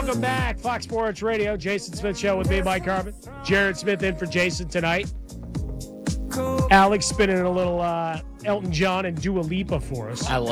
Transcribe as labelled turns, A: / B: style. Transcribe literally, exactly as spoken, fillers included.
A: Welcome back. Fox Sports Radio. Jason Smith Show with me, Mike Harmon. Jared Smith in for Jason tonight. Alex spinning a little uh, Elton John and Dua Lipa for us.
B: I